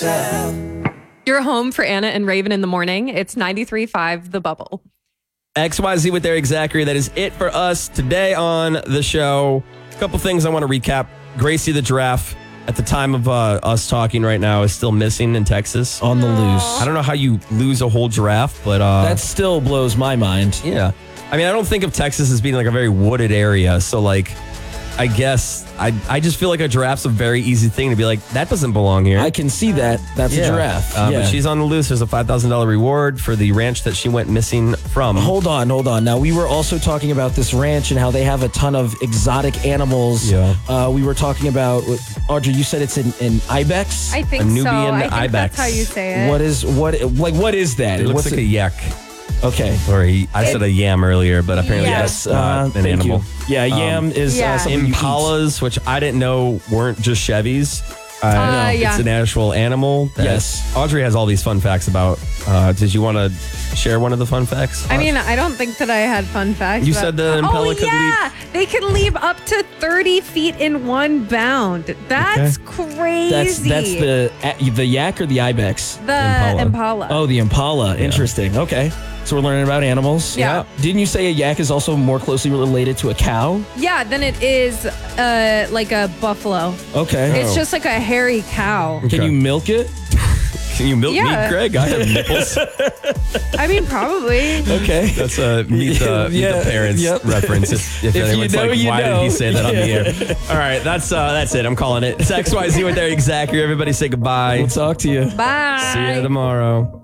yourself. You're home for Anna and Raven in the morning. It's 93.5 The Bubble. XYZ with Eric Zachary. That is it for us today on the show. A couple things I want to recap. Gracie the giraffe, at the time of us talking right now, is still missing in Texas. On the loose. I don't know how you lose a whole giraffe, but... that still blows my mind. Yeah. I mean, I don't think of Texas as being like a very wooded area. So, like, I guess I just feel like a giraffe's a very easy thing to be like, that doesn't belong here. I can see that. That's a giraffe. But she's on the loose. There's a $5,000 reward for the ranch that she went missing from. Hold on. Now, we were also talking about this ranch and how they have a ton of exotic animals. Yeah. We were talking about, Audrey, you said it's an ibex? I think A so. Nubian I think ibex. that's how you say it. What is that? It looks What's like a yak. Okay. Or I said a yam earlier, but apparently Yes. that's not an Thank animal. you. Yeah, yam is something you eat. Impalas, which I didn't know weren't just Chevys. yeah. It's an actual animal. Yes. Audrey has all these fun facts about. Did you want to share one of the fun facts? I mean, I don't think that I had fun facts. You said the impala could leap. They can leap up to 30 feet in one bound. That's crazy. That's the yak or the ibex? the impala. Oh, the impala. Interesting. Okay. So we're learning about animals. Yeah. Didn't you say a yak is also more closely related to a cow? Yeah, then it is like a buffalo. Okay. It's just like a hairy cow. Can you milk it? Can you milk Yeah. meat, Greg? I have nipples. I mean, probably. Okay. That's a meet the parents reference. If anyone's know, like, you why know. did he say that on the air? All right, that's it. I'm calling it. It's XYZ with Eric Zachary. Everybody say goodbye. We'll talk to you. Bye. See you tomorrow.